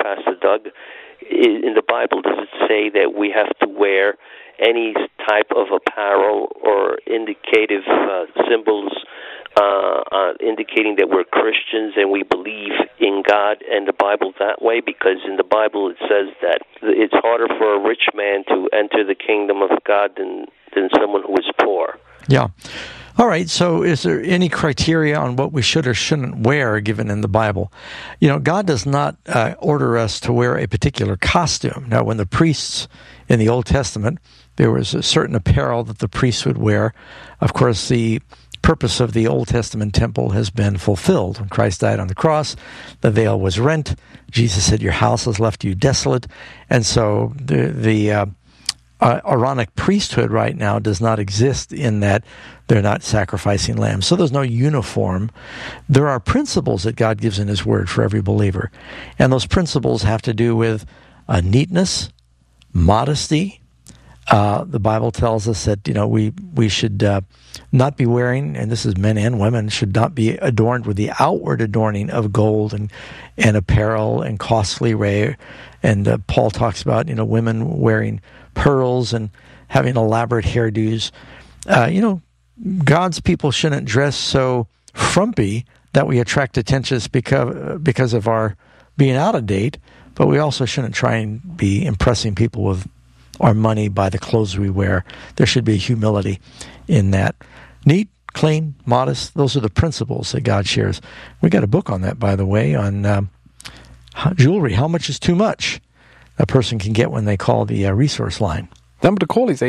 Pastor Doug, in the Bible, does it say that we have to wear any type of apparel or indicative symbols indicating that we're Christians and we believe in God and the Bible that way? Because in the Bible it says that it's harder for a rich man to enter the kingdom of God than someone who is poor. Yeah. All right, so is there any criteria on what we should or shouldn't wear given in the Bible? You know, God does not order us to wear a particular costume. Now, when the priests in the Old Testament, there was a certain apparel that the priests would wear. Of course, the purpose of the Old Testament temple has been fulfilled. When Christ died on the cross, the veil was rent. Jesus said, your house has left you desolate. And so the Aaronic priesthood right now does not exist in that they're not sacrificing lambs. So there's no uniform. There are principles that God gives in His Word for every believer. And those principles have to do with neatness, modesty. The Bible tells us that, you know, we should not be wearing, and this is men and women, should not be adorned with the outward adorning of gold and apparel and costly array. And Paul talks about, you know, women wearing pearls and having elaborate hairdos. You know, God's people shouldn't dress so frumpy that we attract attention because of our being out of date, but we also shouldn't try and be impressing people with our money by the clothes we wear. There should be humility in that. Neat, clean, modest, those are the principles that God shares. We got a book on that, by the way, on jewelry. How much is too much? A person can get when they call the resource line. Number to call is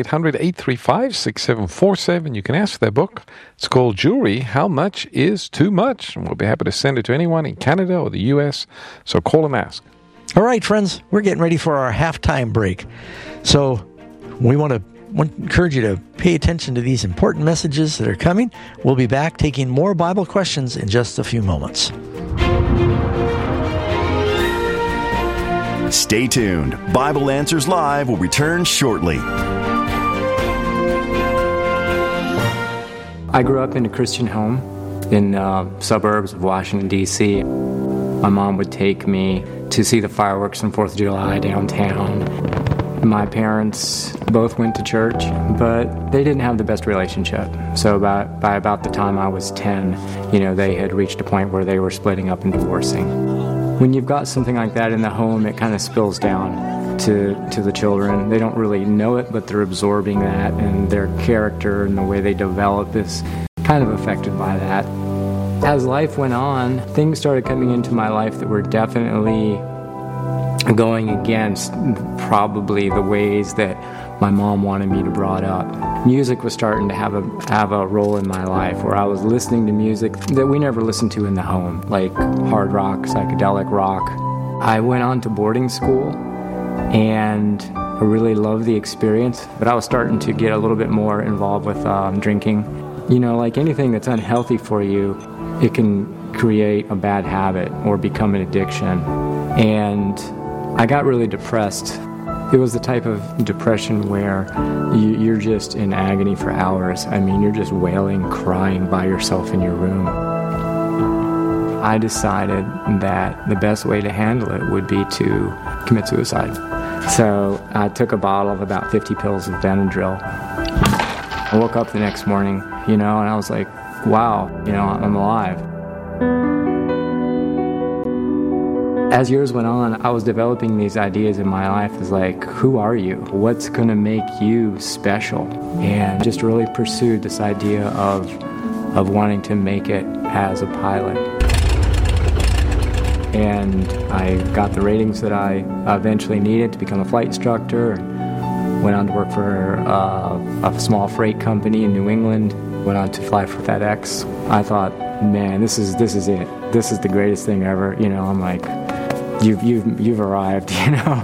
800-835-6747. You can ask for their book. It's called Jewelry, How Much is Too Much? And we'll be happy to send it to anyone in Canada or the U.S. So call and ask. All right, friends, we're getting ready for our halftime break. So we want to encourage you to pay attention to these important messages that are coming. We'll be back taking more Bible questions in just a few moments. Stay tuned. Bible Answers Live will return shortly. I grew up in a Christian home in suburbs of Washington, D.C. My mom would take me to see the fireworks on 4th of July downtown. My parents both went to church, but they didn't have the best relationship. So by about the time I was 10, you know, they had reached a point where they were splitting up and divorcing. When you've got something like that in the home, it kind of spills down to the children. They don't really know it, but they're absorbing that, and their character and the way they develop is kind of affected by that. As life went on, things started coming into my life that were definitely going against probably the ways that my mom wanted me to brought up. Music was starting to have a role in my life where I was listening to music that we never listened to in the home, like hard rock, psychedelic rock. I went on to boarding school, and I really loved the experience, but I was starting to get a little bit more involved with drinking. You know, like anything that's unhealthy for you, it can create a bad habit or become an addiction. And I got really depressed. It was the type of depression where you're just in agony for hours. I mean, you're just wailing, crying by yourself in your room. I decided that the best way to handle it would be to commit suicide. So I took a bottle of about 50 pills of Benadryl. I woke up the next morning, you know, and I was like, wow, you know, I'm alive. As years went on, I was developing these ideas in my life as like, who are you? What's going to make you special? And just really pursued this idea of wanting to make it as a pilot. And I got the ratings that I eventually needed to become a flight instructor. Went on to work for a small freight company in New England. Went on to fly for FedEx. I thought, man, this is it. This is the greatest thing ever. You know, I'm like, you've arrived, you know.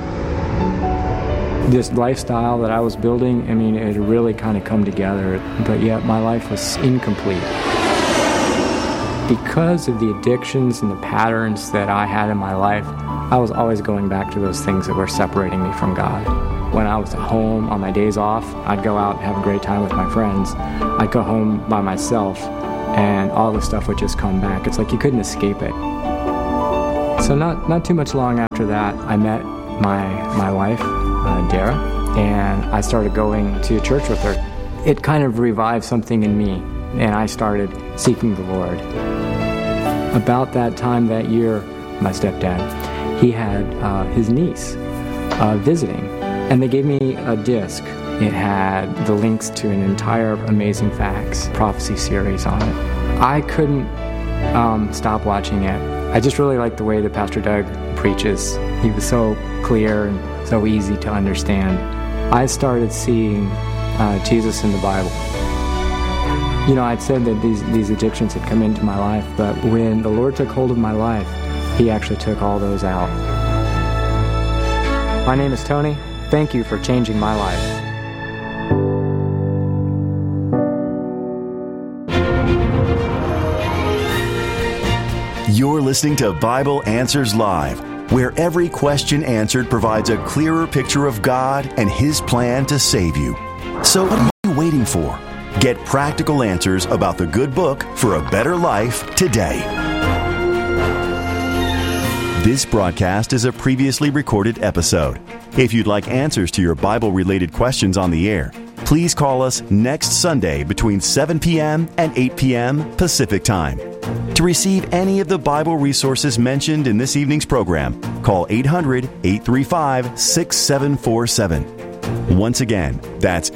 This lifestyle that I was building, I mean, it had really kind of come together, but yet my life was incomplete. Because of the addictions and the patterns that I had in my life, I was always going back to those things that were separating me from God. When I was at home on my days off, I'd go out and have a great time with my friends. I'd go home by myself, and all the stuff would just come back. It's like you couldn't escape it. So not too much long after that, I met my wife, Dara, and I started going to church with her. It kind of revived something in me, and I started seeking the Lord. About that time that year, my stepdad, he had his niece visiting, and they gave me a disc. It had the links to an entire Amazing Facts prophecy series on it. I couldn't stop watching it. I just really liked the way that Pastor Doug preaches. He was so clear and so easy to understand. I started seeing Jesus in the Bible. You know, I'd said that these addictions had come into my life, but when the Lord took hold of my life, He actually took all those out. My name is Tony. Thank you for changing my life. You're listening to Bible Answers Live, where every question answered provides a clearer picture of God and His plan to save you. So what are you waiting for? Get practical answers about the good book for a better life today. This broadcast is a previously recorded episode. If you'd like answers to your Bible-related questions on the air, please call us next Sunday between 7 p.m. and 8 p.m. Pacific Time. To receive any of the Bible resources mentioned in this evening's program, call 800-835-6747. Once again, that's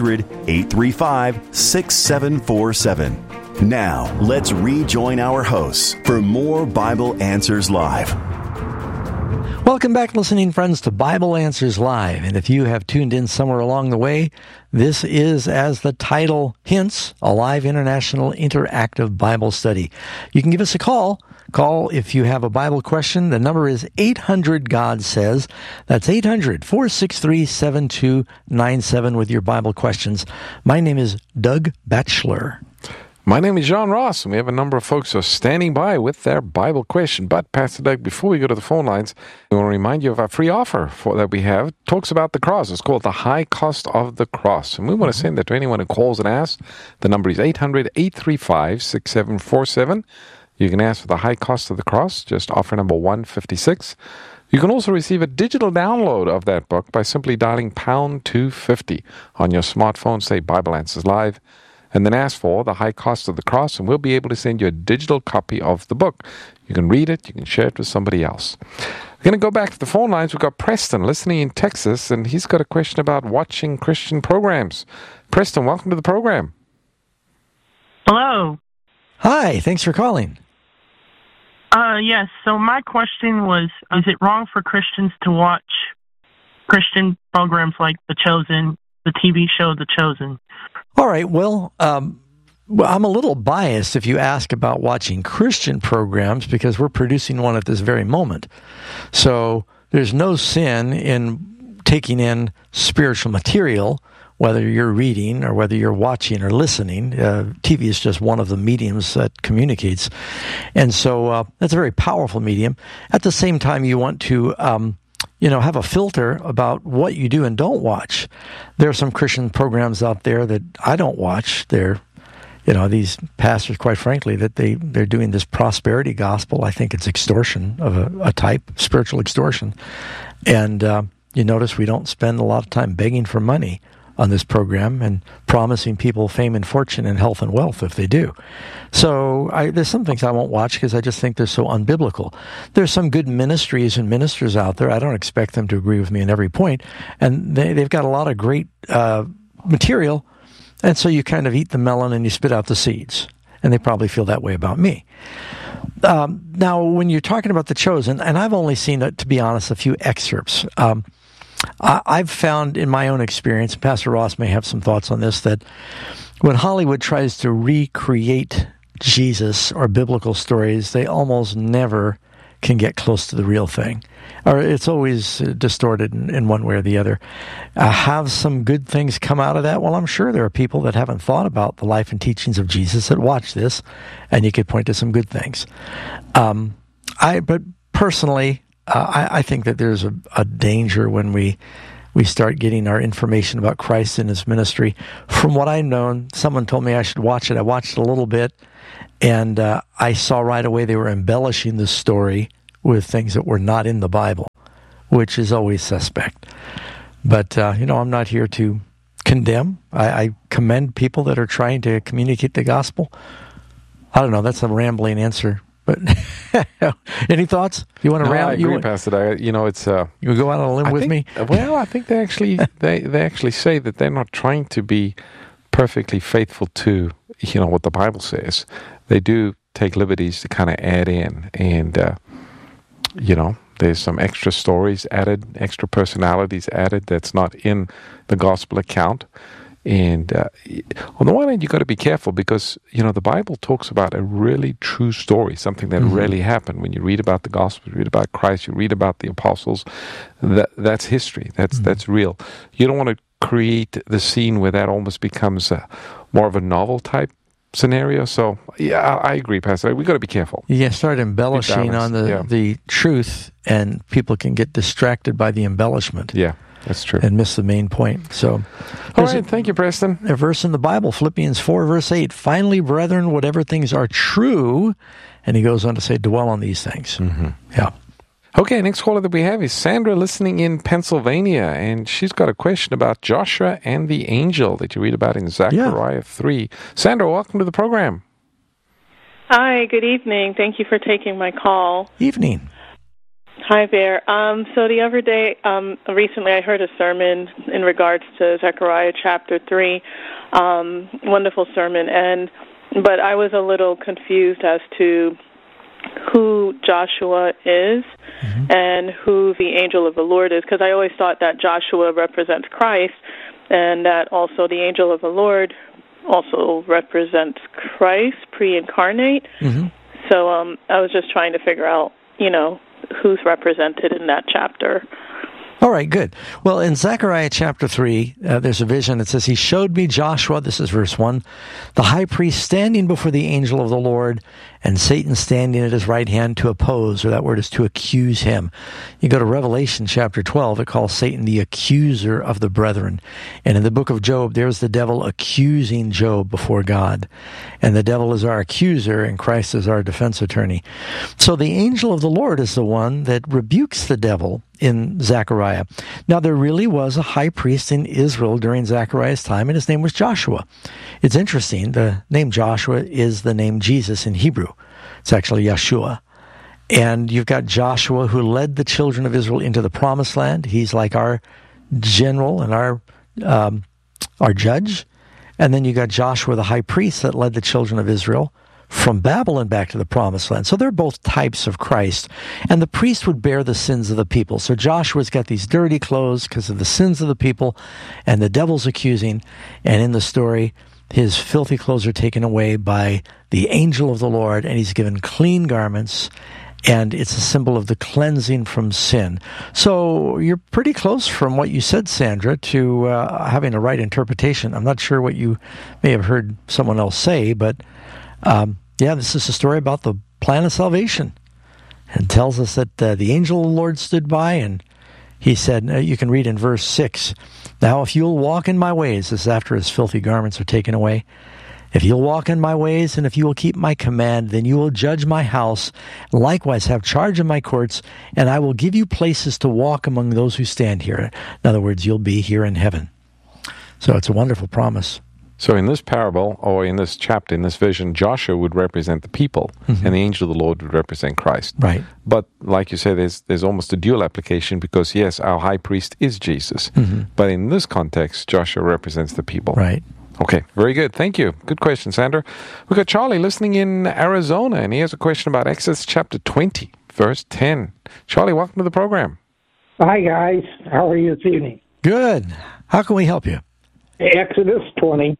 800-835-6747. Now, let's rejoin our hosts for more Bible Answers Live. Welcome back, listening friends, to Bible Answers Live. And if you have tuned in somewhere along the way, this is, as the title hints, a live international interactive Bible study. You can give us a call. Call if you have a Bible question. The number is 800-GOD-SAYS. That's 800-463-7297 with your Bible questions. My name is Doug Batchelor. My name is John Ross, and we have a number of folks who are standing by with their Bible question. But, Pastor Doug, before we go to the phone lines, we want to remind you of our free offer that we have. It talks about the cross. It's called The High Cost of the Cross. And we want to send that to anyone who calls and asks. The number is 800-835-6747. You can ask for The High Cost of the Cross, just offer number 156. You can also receive a digital download of that book by simply dialing pound 250 on your smartphone, say Bible Answers Live, and then ask for The High Cost of the Cross, and we'll be able to send you a digital copy of the book. You can read it, you can share it with somebody else. We're going to go back to the phone lines. We've got Preston listening in Texas, and he's got a question about watching Christian programs. Preston, welcome to the program. Hello. Hi, thanks for calling. Yes, so my question was, is it wrong for Christians to watch Christian programs like The Chosen, the TV show The Chosen? All right, well, I'm a little biased if you ask about watching Christian programs because we're producing one at this very moment. So there's no sin in taking in spiritual material, whether you're reading or whether you're watching or listening. TV is just one of the mediums that communicates. And so that's a very powerful medium. At the same time, you want to have a filter about what you do and don't watch. There are some Christian programs out there that I don't watch. They're, these pastors, quite frankly, that they're doing this prosperity gospel. I think it's extortion of a type, spiritual extortion. And you notice we don't spend a lot of time begging for money on this program and promising people fame and fortune and health and wealth if they do. So there's some things I won't watch because I just think they're so unbiblical. There's some good ministries and ministers out there. I don't expect them to agree with me in every point. And they've got a lot of great material. And so you kind of eat the melon and you spit out the seeds. And they probably feel that way about me. Now, when you're talking about The Chosen, and I've only seen, to be honest, a few excerpts. I've found in my own experience, Pastor Ross may have some thoughts on this, that when Hollywood tries to recreate Jesus or biblical stories, they almost never can get close to the real thing. Or it's always distorted in one way or the other. Have some good things come out of that? Well, I'm sure there are people that haven't thought about the life and teachings of Jesus that watch this, and you could point to some good things. But personally, I think that there's a danger when we start getting our information about Christ and His ministry. From what I've known, someone told me I should watch it. I watched it a little bit, and I saw right away they were embellishing the story with things that were not in the Bible, which is always suspect. But, I'm not here to condemn. I commend people that are trying to communicate the gospel. I don't know. That's a rambling answer. But any thoughts? You want to I agree, Pastor. You go out on a limb with me? Well, I think they actually say that they're not trying to be perfectly faithful to what the Bible says. They do take liberties to kind of add in, and there's some extra stories added, extra personalities added that's not in the gospel account. And on the one hand, you've got to be careful because, the Bible talks about a really true story, something that really happened. When you read about the gospel, you read about Christ, you read about the apostles, that's history. That's real. You don't want to create the scene where that almost becomes more of a novel type scenario. So, yeah, I agree, Pastor. We've got to be careful. You start embellishing on the truth, and people can get distracted by the embellishment. Yeah. That's true. And miss the main point. So, all right, thank you, Preston. A verse in the Bible, Philippians 4, verse 8. Finally, brethren, whatever things are true, and he goes on to say, dwell on these things. Mm-hmm. Yeah. Okay, next caller that we have is Sandra, listening in Pennsylvania, and she's got a question about Joshua and the angel that you read about in Zechariah 3. Sandra, welcome to the program. Hi, good evening. Thank you for taking my call. Evening. Hi there. So the other day, recently I heard a sermon in regards to Zechariah chapter 3. Wonderful sermon. But I was a little confused as to who Joshua is and who the angel of the Lord is, because I always thought that Joshua represents Christ and that also the angel of the Lord also represents Christ, pre-incarnate. Mm-hmm. So I was just trying to figure out, who's represented in that chapter. All right, good. Well, in Zechariah chapter 3, there's a vision. It says, he showed me Joshua, this is verse 1, the high priest standing before the angel of the Lord, and Satan standing at his right hand to oppose, or that word is to accuse him. You go to Revelation chapter 12, it calls Satan the accuser of the brethren. And in the book of Job, there's the devil accusing Job before God. And the devil is our accuser, and Christ is our defense attorney. So the angel of the Lord is the one that rebukes the devil in Zechariah. Now, there really was a high priest in Israel during Zechariah's time, and his name was Joshua. It's interesting. The name Joshua is the name Jesus in Hebrew. It's actually Yeshua. And you've got Joshua who led the children of Israel into the promised land. He's like our general and our judge. And then you got Joshua, the high priest, that led the children of Israel from Babylon back to the promised land. So they're both types of Christ. And the priest would bear the sins of the people. So Joshua's got these dirty clothes because of the sins of the people, and the devil's accusing. And in the story, his filthy clothes are taken away by the angel of the Lord, and he's given clean garments, and it's a symbol of the cleansing from sin. So you're pretty close from what you said, Sandra, to having a right interpretation. I'm not sure what you may have heard someone else say, but this is a story about the plan of salvation, and tells us that the angel of the Lord stood by, and he said, you can read in verse 6, now if you'll walk in my ways, this is after his filthy garments are taken away, if you'll walk in my ways, and if you will keep my command, then you will judge my house, and likewise have charge of my courts, and I will give you places to walk among those who stand here. In other words, you'll be here in heaven. So it's a wonderful promise. So in this parable, or in this chapter, in this vision, Joshua would represent the people, and the angel of the Lord would represent Christ. Right. But like you say, there's almost a dual application, because yes, our high priest is Jesus. But in this context, Joshua represents the people. Right. Okay, very good. Thank you. Good question, Sandra. We've got Charlie listening in Arizona, and he has a question about Exodus chapter 20, verse 10. Charlie, welcome to the program. Hi, guys. How are you this evening? Good. How can we help you? Exodus 20.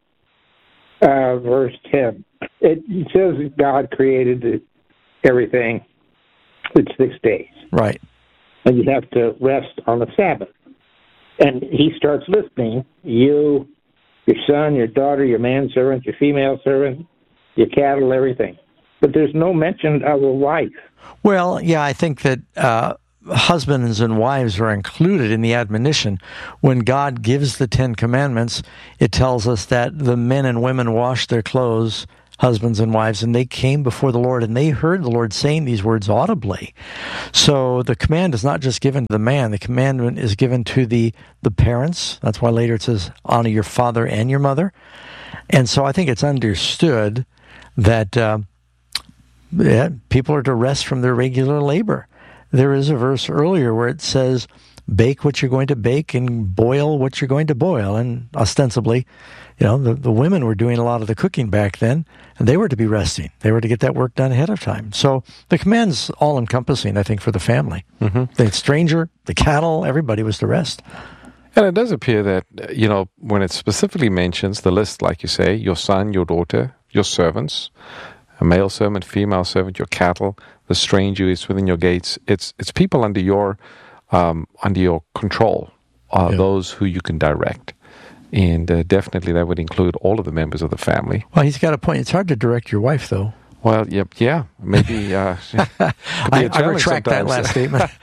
Verse 10. It says that God created everything in 6 days. Right. And you have to rest on the Sabbath. And he starts listing you, your son, your daughter, your manservant, your female servant, your cattle, everything. But there's no mention of a wife. Well, yeah, I think that husbands and wives are included in the admonition. When God gives the 10 Commandments, it tells us that the men and women wash their clothes husbands and wives, and they came before the Lord, and they heard the Lord saying these words audibly. So the command is not just given to the man. The commandment is given to the parents. That's why later it says, honor your father and your mother. And so I think it's understood that people are to rest from their regular labor. There is a verse earlier where it says, bake what you're going to bake and boil what you're going to boil. And ostensibly, the women were doing a lot of the cooking back then, and they were to be resting. They were to get that work done ahead of time. So the command's all-encompassing, I think, for the family. Mm-hmm. The stranger, the cattle, everybody was to rest. And it does appear that, when it specifically mentions the list, like you say, your son, your daughter, your servants, a male servant, female servant, your cattle, the stranger who is within your gates, it's people under your control, those who you can direct. And definitely that would include all of the members of the family. Well, he's got a point. It's hard to direct your wife, though. Well, yeah, maybe. I retract that last statement.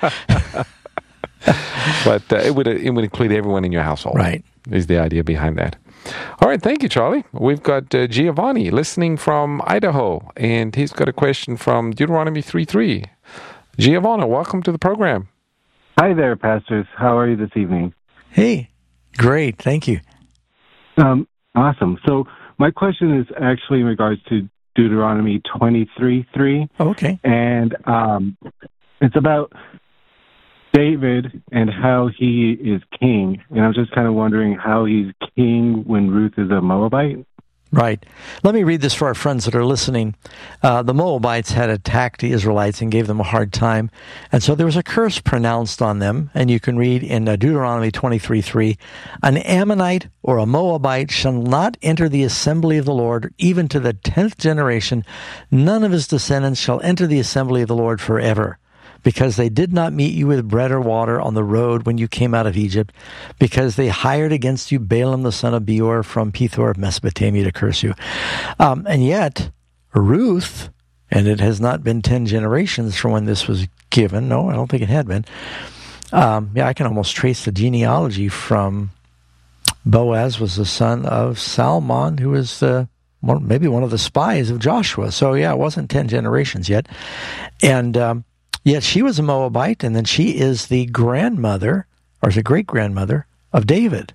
But it would include everyone in your household. Right. Is the idea behind that. All right, thank you, Charlie. We've got Giovanni listening from Idaho, and he's got a question from Deuteronomy 3:3. Giovanni, welcome to the program. Hi there, pastors. How are you this evening? Hey, great. Thank you. Awesome. So my question is actually in regards to Deuteronomy 23:3. Oh, okay. And it's about David and how he is king. And I'm just kind of wondering how he's king when Ruth is a Moabite. Right. Let me read this for our friends that are listening. The Moabites had attacked the Israelites and gave them a hard time. And so there was a curse pronounced on them. And you can read in Deuteronomy 23:3, an Ammonite or a Moabite shall not enter the assembly of the Lord, even to the 10th generation. None of his descendants shall enter the assembly of the Lord forever, because they did not meet you with bread or water on the road when you came out of Egypt, because they hired against you Balaam the son of Beor from Pethor of Mesopotamia to curse you. And yet, Ruth, and it has not been 10 generations from when this was given. No, I don't think it had been. I can almost trace the genealogy from Boaz was the son of Salmon, who was maybe one of the spies of Joshua. So, it wasn't 10 generations yet. And yet she was a Moabite, and then she is the grandmother, or the great-grandmother, of David.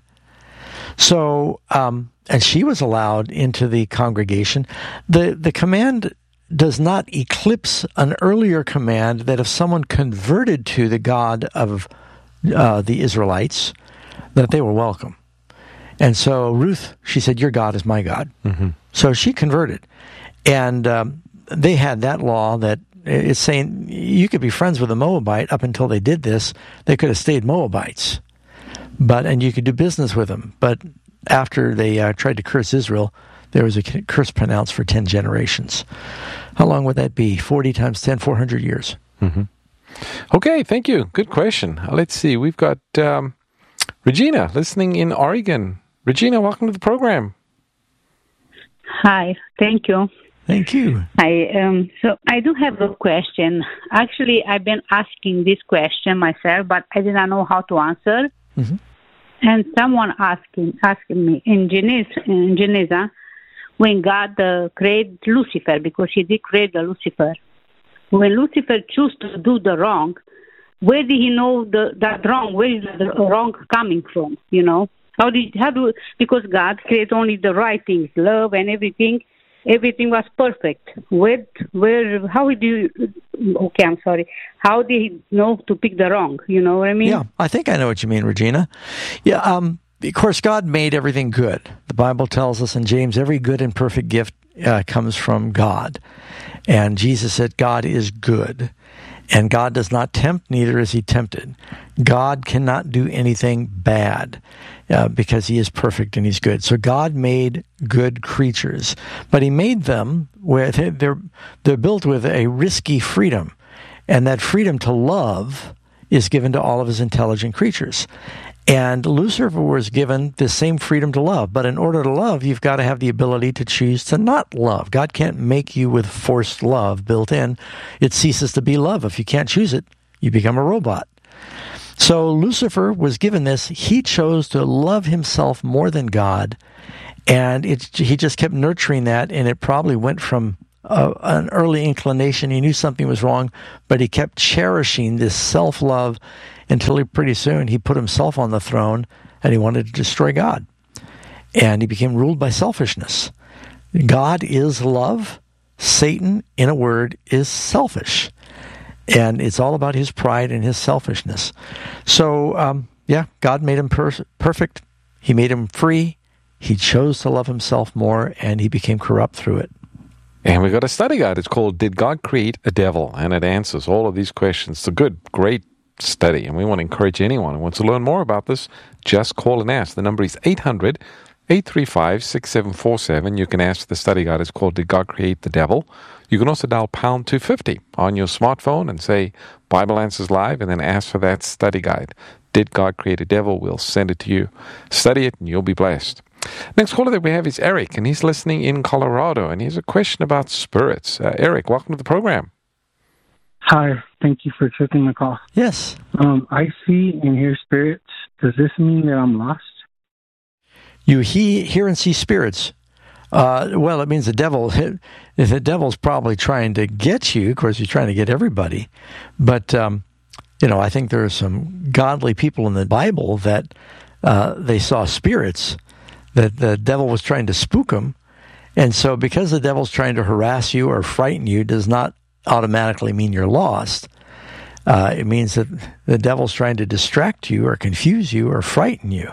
So, and she was allowed into the congregation. The command does not eclipse an earlier command that if someone converted to the God of the Israelites, that they were welcome. And so Ruth, she said, your God is my God. Mm-hmm. So she converted. And they had that law that it's saying you could be friends with a Moabite up until they did this. They could have stayed Moabites, and you could do business with them. But after they tried to curse Israel, there was a curse pronounced for 10 generations. How long would that be? 40 times 10, 400 years. Mm-hmm. Okay, thank you. Good question. Let's see. We've got Regina listening in Oregon. Regina, welcome to the program. Hi, thank you. Thank you. So I do have a question. Actually, I've been asking this question myself, but I did not know how to answer. Mm-hmm. And someone asking me in Genesis, when God created Lucifer, because he did create the Lucifer. When Lucifer chose to do the wrong, where did he know that wrong? Where is the wrong coming from? Because God created only the right things, love and everything. Everything was perfect. How did he know to pick the wrong? You know what I mean? Yeah, I think I know what you mean, Regina. Yeah, of course, God made everything good. The Bible tells us in James, every good and perfect gift comes from God. And Jesus said, God is good. And God does not tempt, neither is he tempted. God cannot do anything bad because he is perfect and he's good. So God made good creatures, but he made them where they're built with a risky freedom. And that freedom to love is given to all of his intelligent creatures. And Lucifer was given the same freedom to love. But in order to love, you've got to have the ability to choose to not love. God can't make you with forced love built in. It ceases to be love. If you can't choose it, you become a robot. So Lucifer was given this. He chose to love himself more than God. And he just kept nurturing that, and it probably went from an early inclination. He knew something was wrong, but he kept cherishing this self-love until pretty soon he put himself on the throne, and he wanted to destroy God. And he became ruled by selfishness. God is love. Satan, in a word, is selfish. And it's all about his pride and his selfishness. So, God made him perfect. He made him free. He chose to love himself more, and he became corrupt through it. And we've got a study guide. It's called Did God Create a Devil? And it answers all of these questions. It's a good, great study, and we want to encourage anyone who wants to learn more about this, just call and ask. The number is 800-835-6747. You can ask the study guide. It's called Did God Create the Devil? You can also dial pound 250 on your smartphone and say Bible Answers Live, and then ask for that study guide. Did God Create a Devil? We'll send it to you. Study it, and you'll be blessed. Next caller that we have is Eric, and he's listening in Colorado, and he has a question about spirits. Eric, welcome to the program. Hi, thank you for taking the call. Yes. I see and hear spirits. Does this mean that I'm lost? You hear and see spirits. Well, it means the devil's probably trying to get you. Of course, he's trying to get everybody. But, I think there are some godly people in the Bible that they saw spirits, that the devil was trying to spook them. And so because the devil's trying to harass you or frighten you does not automatically mean you're lost. It means that the devil's trying to distract you or confuse you or frighten you.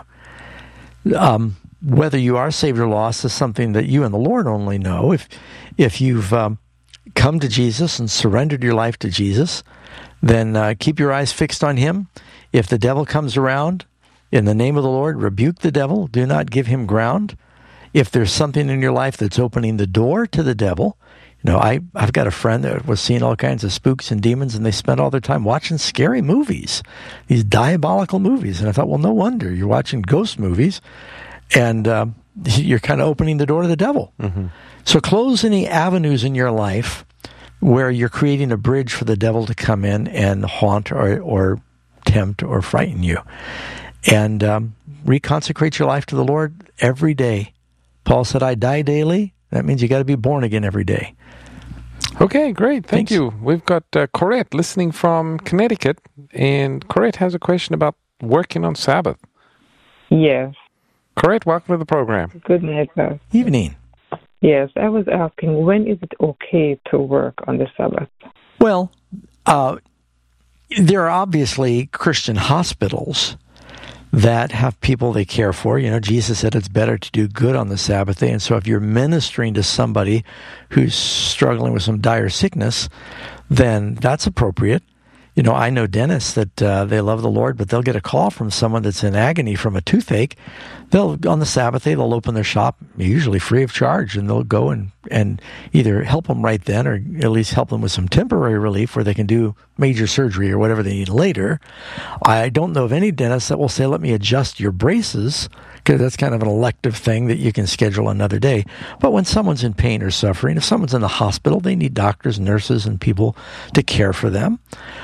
Whether you are saved or lost is something that you and the Lord only know. If you've come to Jesus and surrendered your life to Jesus, then keep your eyes fixed on him. If the devil comes around, in the name of the Lord, rebuke the devil. Do not give him ground. If there's something in your life that's opening the door to the devil, I've got a friend that was seeing all kinds of spooks and demons, and they spent all their time watching scary movies, these diabolical movies. And I thought, well, no wonder you're watching ghost movies, and you're kind of opening the door to the devil. Mm-hmm. So close any avenues in your life where you're creating a bridge for the devil to come in and haunt or tempt or frighten you. And reconsecrate your life to the Lord every day. Paul said, I die daily. That means you got to be born again every day. Okay, great. Thank you. We've got Corette listening from Connecticut, and Corette has a question about working on Sabbath. Yes. Corette, welcome to the program. Good night, sir. Evening. Yes, I was asking, when is it okay to work on the Sabbath? Well, there are obviously Christian hospitals that have people they care for. Jesus said it's better to do good on the Sabbath day. And so if you're ministering to somebody who's struggling with some dire sickness, then that's appropriate. I know dentists that they love the Lord, but they'll get a call from someone that's in agony from a toothache. On the Sabbath day, they'll open their shop, usually free of charge, and they'll go and either help them right then or at least help them with some temporary relief where they can do major surgery or whatever they need later. I don't know of any dentist that will say, let me adjust your braces, because that's kind of an elective thing that you can schedule another day. But when someone's in pain or suffering, if someone's in the hospital, they need doctors, nurses, and people to care for them.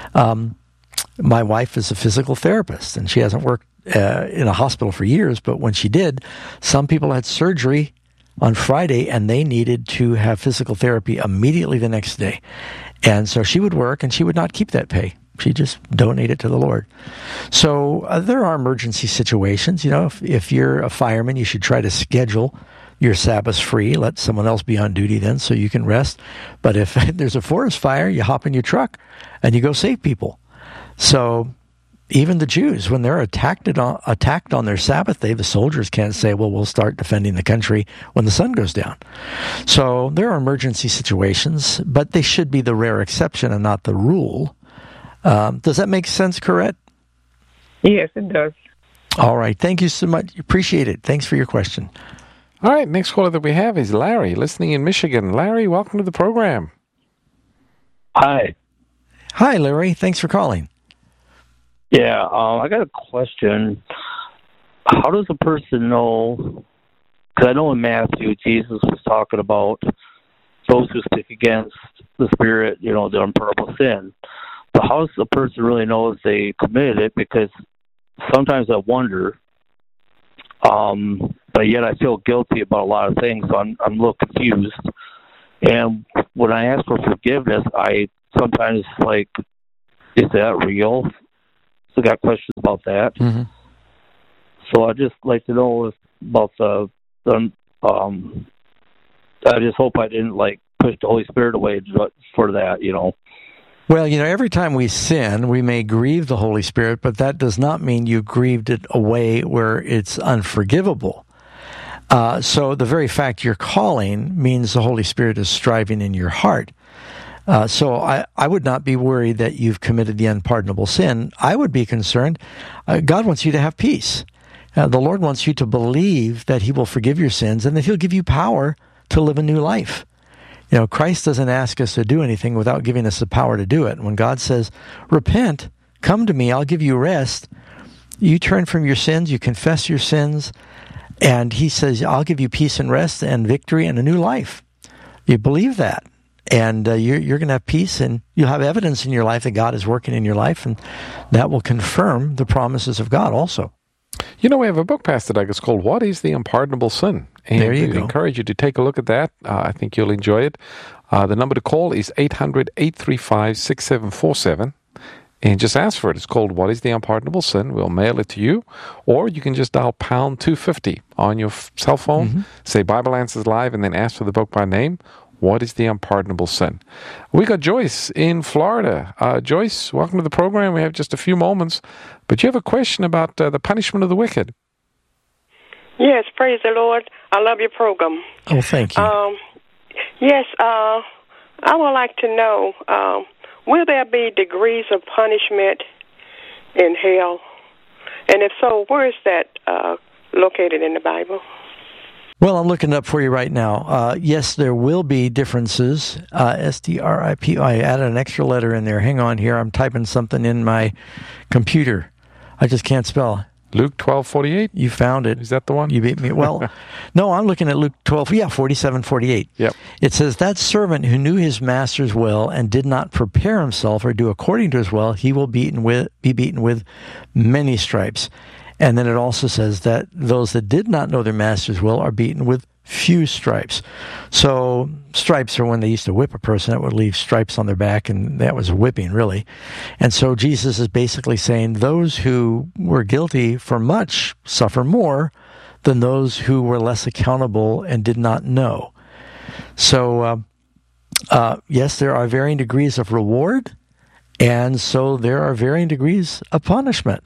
My wife is a physical therapist, and she hasn't worked in a hospital for years, but when she did, some people had surgery on Friday, and they needed to have physical therapy immediately the next day. And so she would work, and she would not keep that pay. She just donate it to the Lord. So there are emergency situations. If you're a fireman, you should try to schedule your Sabbath free. Let someone else be on duty then so you can rest. But if there's a forest fire, you hop in your truck and you go save people. So even the Jews, when they're attacked on their Sabbath day, the soldiers can't say, well, we'll start defending the country when the sun goes down. So there are emergency situations, but they should be the rare exception and not the rule. Does that make sense, Corette? Yes, it does. All right. Thank you so much. Appreciate it. Thanks for your question. All right. Next caller that we have is Larry, listening in Michigan. Larry, welcome to the program. Hi. Hi, Larry. Thanks for calling. Yeah, I got a question. How does a person know? Because I know in Matthew, Jesus was talking about those who speak against the Spirit, they're in purple sin. But how does a person really know if they committed it? Because sometimes I wonder, but yet I feel guilty about a lot of things, so I'm a little confused. And when I ask for forgiveness, I sometimes is that real? So I got questions about that. Mm-hmm. So I'd just like to know about I just hope I didn't push the Holy Spirit away for that, Well, every time we sin, we may grieve the Holy Spirit, but that does not mean you grieved it away where it's unforgivable. So the very fact you're calling means the Holy Spirit is striving in your heart. So I would not be worried that you've committed the unpardonable sin. I would be concerned. God wants you to have peace. The Lord wants you to believe that He will forgive your sins and that He'll give you power to live a new life. Christ doesn't ask us to do anything without giving us the power to do it. When God says, repent, come to me, I'll give you rest, you turn from your sins, you confess your sins, and He says, I'll give you peace and rest and victory and a new life. You believe that, and you're going to have peace, and you'll have evidence in your life that God is working in your life, and that will confirm the promises of God also. We have a book, Pastor Doug. It's called What is the Unpardonable Sin? And there you go. I encourage you to take a look at that. I think you'll enjoy it. The number to call is 800-835-6747. And just ask for it. It's called What is the Unpardonable Sin? We'll mail it to you. Or you can just dial pound 250 on your cell phone. Mm-hmm. Say Bible Answers Live and then ask for the book by name. What is the unpardonable sin? We got Joyce in Florida. Joyce, welcome to the program. We have just a few moments, but you have a question about the punishment of the wicked. Yes, praise the Lord. I love your program. Oh, thank you. Yes, I would like to know, will there be degrees of punishment in hell? And if so, where is that located in the Bible? Well, I'm looking it up for you right now. Yes, there will be differences. SDRIP. I added an extra letter in there. Hang on here. I'm typing something in my computer. I just can't spell. Luke 12:48. You found it. Is that the one? You beat me. Well, no, I'm looking at Luke 12. Yeah, 47:48. Yep. It says, that servant who knew his master's will and did not prepare himself or do according to his will, he will be beaten with many stripes. And then it also says that those that did not know their master's will are beaten with few stripes. So stripes are when they used to whip a person, that would leave stripes on their back, and that was a whipping, really. And so Jesus is basically saying those who were guilty for much suffer more than those who were less accountable and did not know. So, yes, there are varying degrees of reward, and so there are varying degrees of punishment.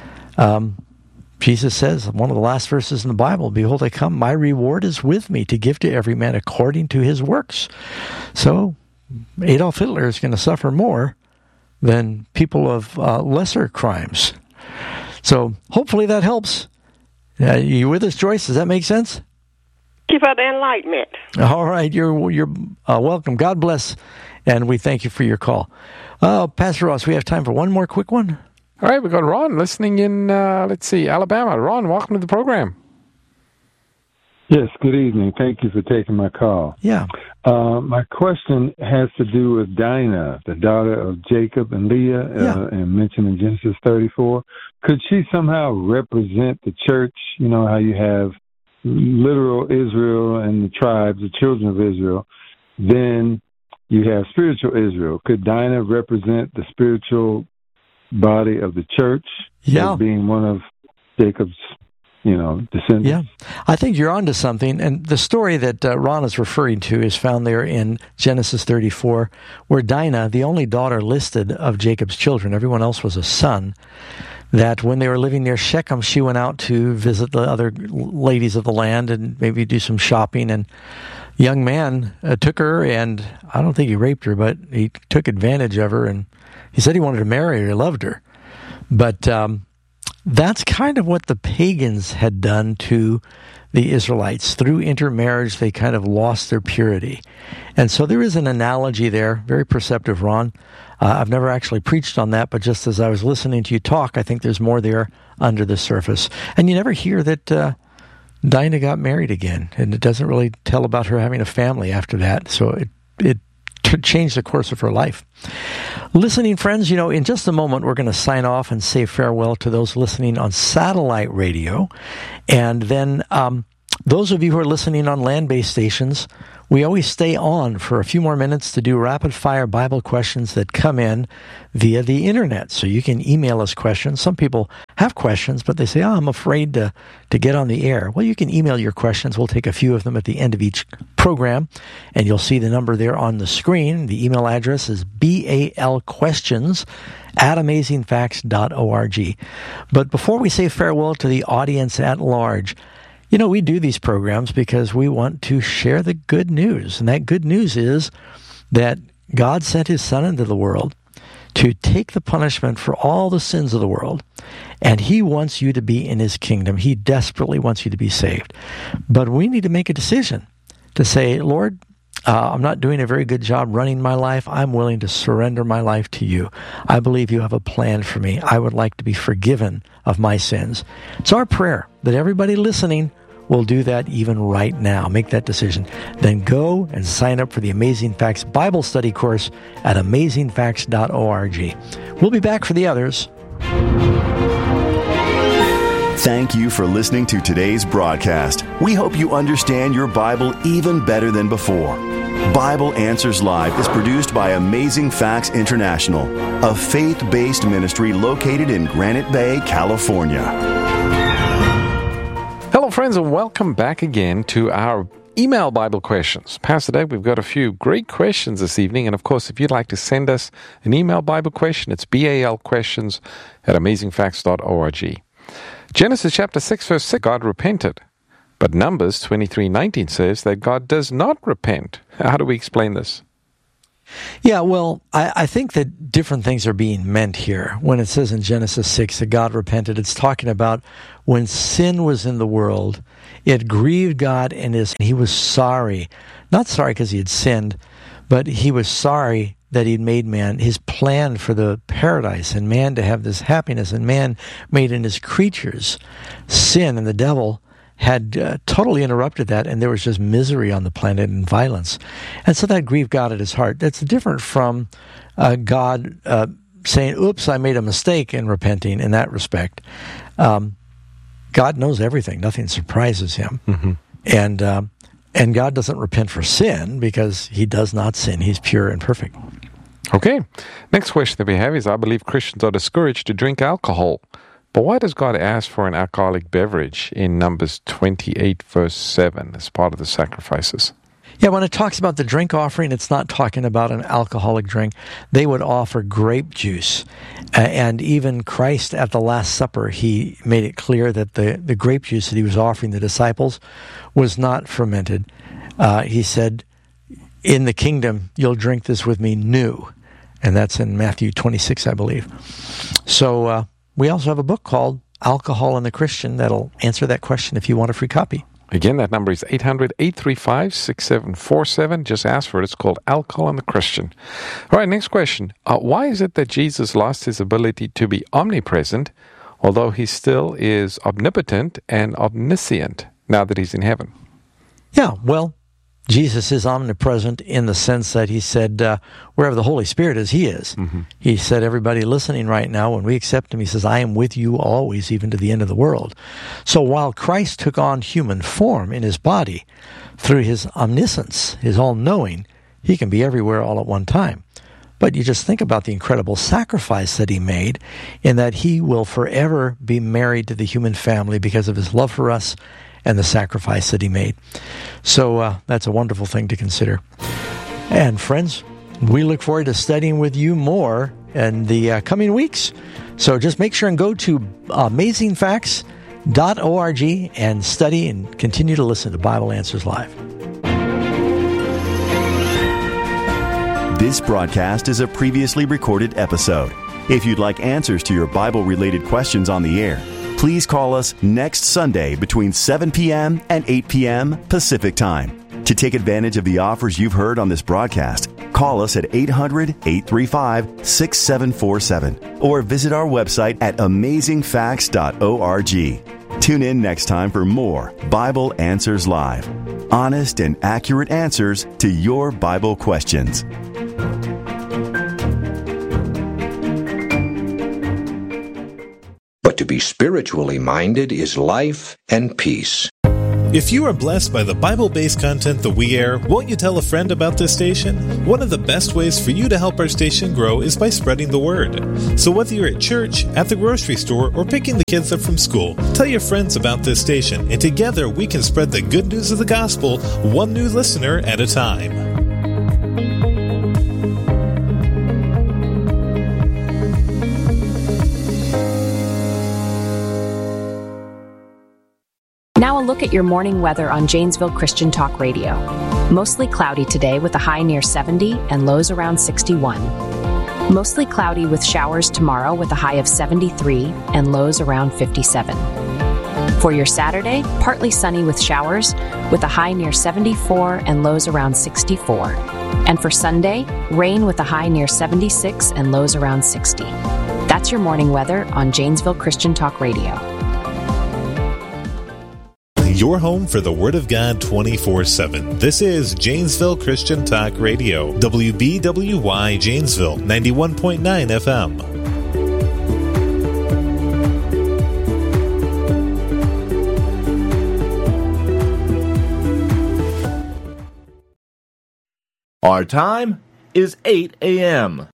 Jesus says, one of the last verses in the Bible, behold, I come, my reward is with me to give to every man according to his works. So Adolf Hitler is going to suffer more than people of lesser crimes. So hopefully that helps. You with us, Joyce? Does that make sense? Thank you for the enlightenment. All right, you're welcome. God bless, and we thank you for your call. Pastor Ross, we have time for one more quick one. All right, we've got Ron listening in, Alabama. Ron, welcome to the program. Yes, good evening. Thank you for taking my call. Yeah. My question has to do with Dinah, the daughter of Jacob and Leah, and mentioned in Genesis 34. Could she somehow represent the church? You know how you have literal Israel and the tribes, the children of Israel. Then you have spiritual Israel. Could Dinah represent the spiritual body of the church, as being one of Jacob's, descendants? Yeah, I think you're onto something. And the story that Ron is referring to is found there in Genesis 34, where Dinah, the only daughter listed of Jacob's children, everyone else was a son, that when they were living near Shechem, she went out to visit the other ladies of the land and maybe do some shopping. And a young man took her, and I don't think he raped her, but he took advantage of her, and he said he wanted to marry her. He loved her. But that's kind of what the pagans had done to the Israelites. Through intermarriage, they kind of lost their purity. And so there is an analogy there, very perceptive, Ron. I've never actually preached on that, but just as I was listening to you talk, I think there's more there under the surface. And you never hear that Dinah got married again, and it doesn't really tell about her having a family after that. So it to change the course of her life. Listening friends, in just a moment we're going to sign off and say farewell to those listening on satellite radio. And then those of you who are listening on land-based stations, we always stay on for a few more minutes to do rapid-fire Bible questions that come in via the internet. So you can email us questions. Some people have questions, but they say, I'm afraid to get on the air. Well, you can email your questions. We'll take a few of them at the end of each program, and you'll see the number there on the screen. The email address is balquestions@amazingfacts.org. But before we say farewell to the audience at large, we do these programs because we want to share the good news. And that good news is that God sent his Son into the world to take the punishment for all the sins of the world. And he wants you to be in his kingdom. He desperately wants you to be saved. But we need to make a decision to say, Lord, I'm not doing a very good job running my life. I'm willing to surrender my life to you. I believe you have a plan for me. I would like to be forgiven of my sins. It's our prayer that everybody listening will do that even right now. Make that decision. Then go and sign up for the Amazing Facts Bible Study course at amazingfacts.org. We'll be back for the others. Thank you for listening to today's broadcast. We hope you understand your Bible even better than before. Bible Answers Live is produced by Amazing Facts International, a faith-based ministry located in Granite Bay, California. Hello, friends, and welcome back again to our email Bible questions. Pastor Dave, we've got a few great questions this evening, and of course, if you'd like to send us an email Bible question, it's balquestions@amazingfacts.org. Genesis chapter 6, verse 6, God repented. But Numbers 23:19 says that God does not repent. How do we explain this? Yeah, well, I think that different things are being meant here. When it says in Genesis 6 that God repented, it's talking about when sin was in the world, it grieved God and he was sorry. Not sorry because he had sinned, but he was sorry that he'd made man, his plan for the paradise and man to have this happiness, and man made in his creatures sin, and the devil had totally interrupted that, and there was just misery on the planet and violence. And so that grieved God at his heart. That's different from God saying, oops, I made a mistake, and repenting in that respect. God knows everything. Nothing surprises him. Mm-hmm. And God doesn't repent for sin because he does not sin. He's pure and perfect. Okay. Next question that we have is, I believe Christians are discouraged to drink alcohol. But why does God ask for an alcoholic beverage in Numbers 28, verse 7 as part of the sacrifices? Yeah, when it talks about the drink offering, it's not talking about an alcoholic drink. They would offer grape juice. And even Christ at the Last Supper, he made it clear that the grape juice that he was offering the disciples was not fermented. He said, in the kingdom, you'll drink this with me new. And that's in Matthew 26, I believe. So, we also have a book called Alcohol and the Christian that'll answer that question if you want a free copy. Again, that number is 800-835-6747. Just ask for it. It's called Alcohol and the Christian. All right, next question. Why is it that Jesus lost his ability to be omnipresent, although he still is omnipotent and omniscient now that he's in heaven? Yeah, well, Jesus is omnipresent in the sense that he said, wherever the Holy Spirit is, he is. Mm-hmm. He said, everybody listening right now, when we accept him, he says, I am with you always, even to the end of the world. So while Christ took on human form in his body, through his omniscience, his all-knowing, he can be everywhere all at one time. But you just think about the incredible sacrifice that he made, in that he will forever be married to the human family because of his love for us and the sacrifice that he made. So that's a wonderful thing to consider. And friends, we look forward to studying with you more in the coming weeks. So just make sure and go to amazingfacts.org and study and continue to listen to Bible Answers Live. This broadcast is a previously recorded episode. If you'd like answers to your Bible-related questions on the air, please call us next Sunday between 7 p.m. and 8 p.m. Pacific Time. To take advantage of the offers you've heard on this broadcast, call us at 800-835-6747 or visit our website at amazingfacts.org. Tune in next time for more Bible Answers Live. honest and accurate answers to your Bible questions. But to be spiritually minded is life and peace. If you are blessed by the Bible-based content that we air, won't you tell a friend about this station? One of the best ways for you to help our station grow is by spreading the word. So whether you're at church, at the grocery store, or picking the kids up from school, tell your friends about this station, and together we can spread the good news of the gospel one new listener at a time. Now a look at your morning weather on Janesville Christian Talk Radio. Mostly cloudy today with a high near 70 and lows around 61. Mostly cloudy with showers tomorrow with a high of 73 and lows around 57. For your Saturday, partly sunny with showers with a high near 74 and lows around 64. And for Sunday, rain with a high near 76 and lows around 60. That's your morning weather on Janesville Christian Talk Radio. Your home for the Word of God 24/7. This is Janesville Christian Talk Radio, WBWY Janesville, 91.9 FM. Our time is 8 a.m.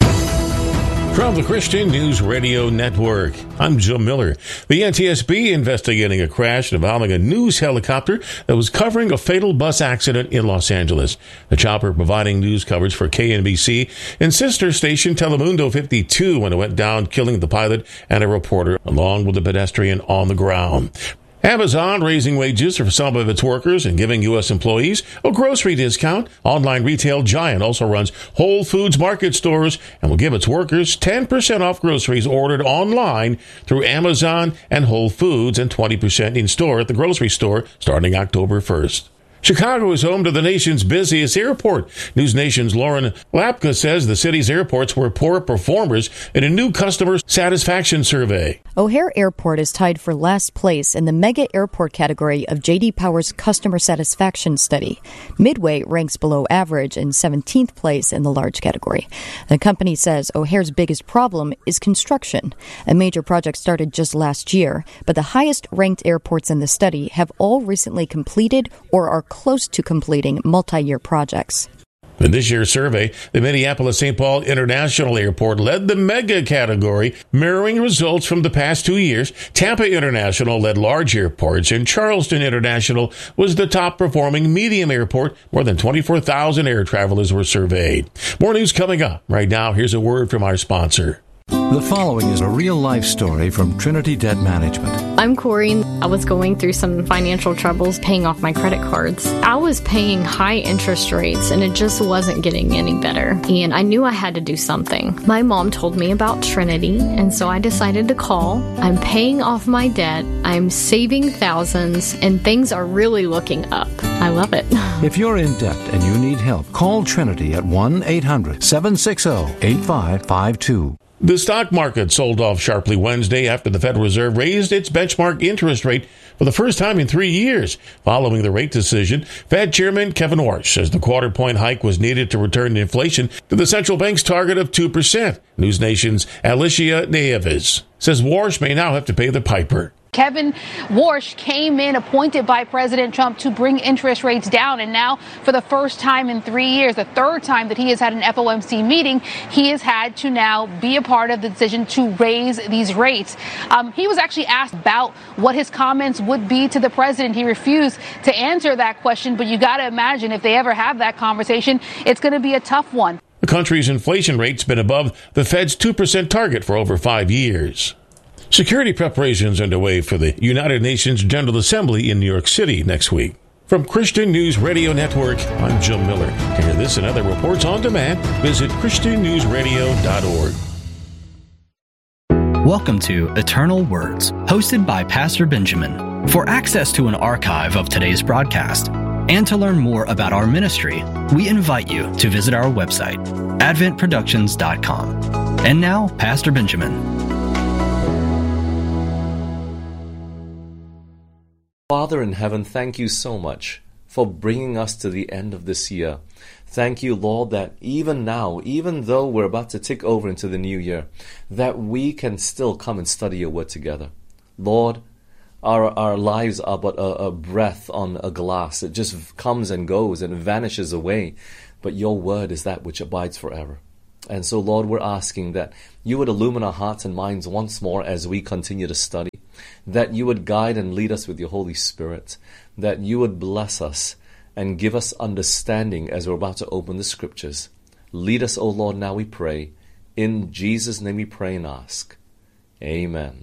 From the Christian News Radio Network, I'm Jim Miller. The NTSB investigating a crash involving a news helicopter that was covering a fatal bus accident in Los Angeles. The chopper providing news coverage for KNBC and sister station Telemundo 52 when it went down, killing the pilot and a reporter, along with the pedestrian on the ground. Amazon raising wages for some of its workers and giving U.S. employees a grocery discount. Online retail giant also runs Whole Foods Market stores and will give its workers 10% off groceries ordered online through Amazon and Whole Foods and 20% in store at the grocery store starting October 1st. Chicago is home to the nation's busiest airport. News Nation's Lauren Lapka says the city's airports were poor performers in a new customer satisfaction survey. O'Hare Airport is tied for last place in the mega airport category of J.D. Power's customer satisfaction study. Midway ranks below average in 17th place in the large category. The company says O'Hare's biggest problem is construction. A major project started just last year, but the highest ranked airports in the study have all recently completed or are close to completing multi-year projects. In this year's survey, the Minneapolis-St. Paul International Airport led the mega category, mirroring results from the past 2 years. Tampa International led large airports, and Charleston International was the top-performing medium airport. More than 24,000 air travelers were surveyed. More news coming up. Right now, here's a word from our sponsor. The following is a real-life story from Trinity Debt Management. I'm Corey. I was going through some financial troubles paying off my credit cards. I was paying high interest rates, and it just wasn't getting any better. And I knew I had to do something. My mom told me about Trinity, and so I decided to call. I'm paying off my debt. I'm saving thousands, and things are really looking up. I love it. If you're in debt and you need help, call Trinity at 1-800-760-8552. The stock market sold off sharply Wednesday after the Federal Reserve raised its benchmark interest rate for the first time in 3 years. Following the rate decision, Fed Chairman Kevin Warsh says the quarter-point hike was needed to return inflation to the central bank's target of 2%. News Nation's Alicia Nieves says Warsh may now have to pay the piper. Kevin Warsh came in appointed by President Trump to bring interest rates down. And now, for the first time in 3 years, the third time that he has had an FOMC meeting, he has had to now be a part of the decision to raise these rates. He was actually asked about what his comments would be to the president. He refused to answer that question. But you got to imagine if they ever have that conversation, it's going to be a tough one. The country's inflation rate's been above the Fed's 2% target for over 5 years. Security preparations underway for the United Nations General Assembly in New York City next week. From Christian News Radio Network, I'm Jim Miller. To hear this and other reports on demand, visit ChristianNewsRadio.org. Welcome to Eternal Words, hosted by Pastor Benjamin. For access to an archive of today's broadcast and to learn more about our ministry, we invite you to visit our website, adventproductions.com. And now, Pastor Benjamin. Father in heaven, thank you so much for bringing us to the end of this year. Thank you, Lord, that even now, even though we're about to tick over into the new year, that we can still come and study your word together. Lord, our lives are but a breath on a glass. It just comes and goes and vanishes away. But your word is that which abides forever. And so, Lord, we're asking that you would illumine our hearts and minds once more as we continue to study, that you would guide and lead us with your Holy Spirit, that you would bless us and give us understanding as we're about to open the Scriptures. Lead us, O Lord, now we pray. In Jesus' name we pray and ask. Amen.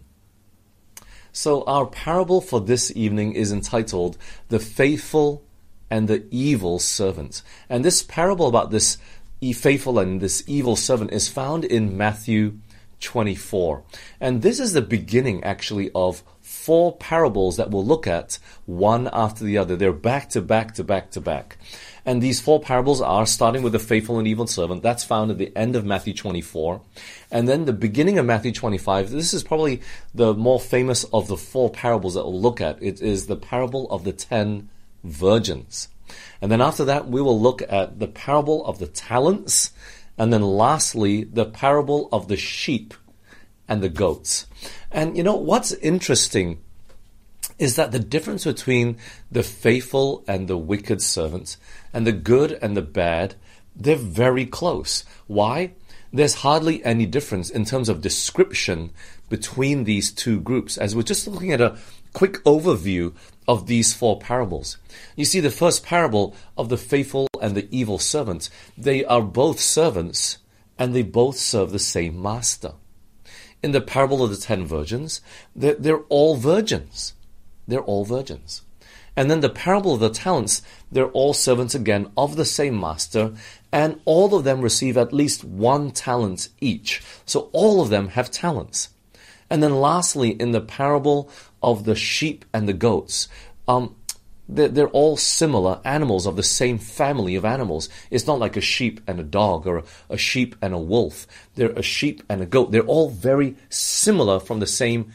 So our parable for this evening is entitled, The Faithful and the Evil Servant. And this parable about this faithful and this evil servant is found in Matthew 24. And this is the beginning, actually, of 4 parables that we'll look at one after the other. They're back to back to back to back. And these 4 parables are starting with the faithful and evil servant. That's found at the end of Matthew 24. And then the beginning of Matthew 25. This is probably the more famous of the 4 parables that we'll look at. It is the parable of the 10 virgins. And then after that, we will look at the parable of the talents. And then lastly, the parable of the sheep and the goats. And you know, what's interesting is that the difference between the faithful and the wicked servants and the good and the bad, they're very close. Why? There's hardly any difference in terms of description between these two groups, as we're just looking at a quick overview of these 4 parables. You see, the first parable of the faithful and the evil servant, they are both servants and they both serve the same master. In the parable of the 10 virgins, they're all virgins. They're all virgins. And then the parable of the talents, they're all servants again of the same master, and all of them receive at least 1 talent each. So all of them have talents. And then lastly, in the parable of the sheep and the goats, they're all similar animals of the same family of animals. It's not like a sheep and a dog or a sheep and a wolf. They're a sheep and a goat. They're all very similar from the same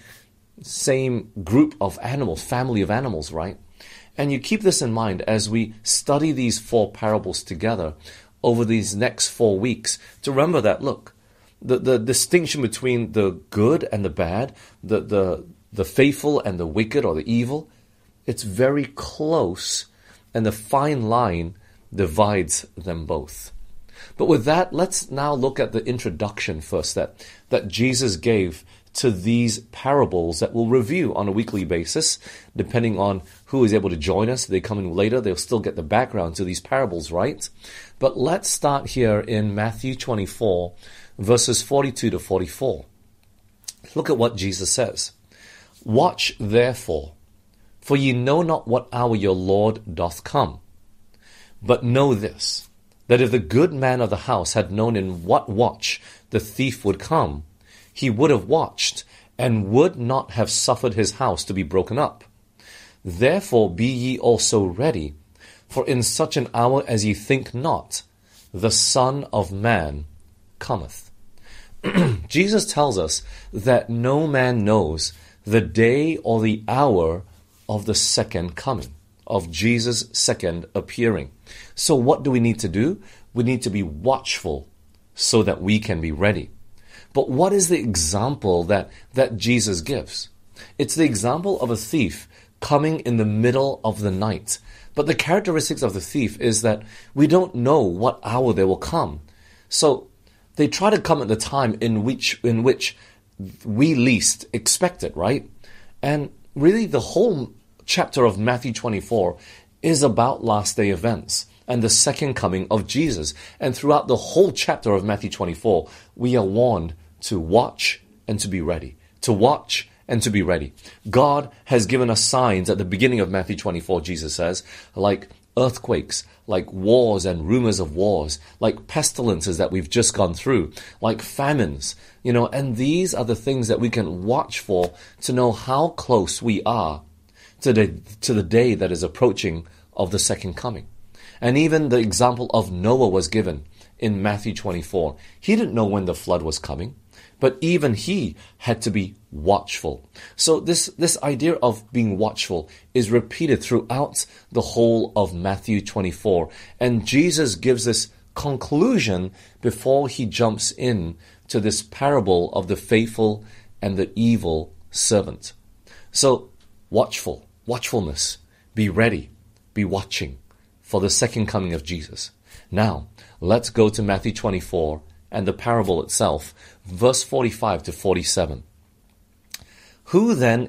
group of animals, family of animals, right? And you keep this in mind as we study these 4 parables together over these next 4 weeks, to remember that, look, the distinction between the good and the bad, the faithful and the wicked or the evil, it's very close, and the fine line divides them both. But with that, let's now look at the introduction first that Jesus gave to these parables that we'll review on a weekly basis, depending on who is able to join us. They come in later, they'll still get the background to these parables, right? But let's start here in Matthew 24, verses 42 to 44. Look at what Jesus says. Watch therefore, for ye know not what hour your Lord doth come. But know this, that if the good man of the house had known in what watch the thief would come, he would have watched, and would not have suffered his house to be broken up. Therefore be ye also ready, for in such an hour as ye think not, the Son of Man cometh. Jesus tells us that no man knows the day or the hour of the second coming, of Jesus' second appearing. So what do we need to do? We need to be watchful so that we can be ready. But what is the example that Jesus gives? It's the example of a thief coming in the middle of the night. But the characteristics of the thief is that we don't know what hour they will come. So they try to come at the time in which we least expect it, right? And really the whole chapter of Matthew 24 is about last day events and the second coming of Jesus. And throughout the whole chapter of Matthew 24, we are warned to watch and to be ready. To watch and to be ready. God has given us signs at the beginning of Matthew 24, Jesus says, like earthquakes, like wars and rumors of wars, like pestilences that we've just gone through, like famines, and these are the things that we can watch for to know how close we are to the day that is approaching of the second coming. And even the example of Noah was given in Matthew 24. He didn't know when the flood was coming, but even he had to be watchful. So this idea of being watchful is repeated throughout the whole of Matthew 24. And Jesus gives this conclusion before he jumps in to this parable of the faithful and the evil servant. So watchfulness, be ready, be watching for the second coming of Jesus. Now, let's go to Matthew 24 and the parable itself, verse 45 to 47. Who then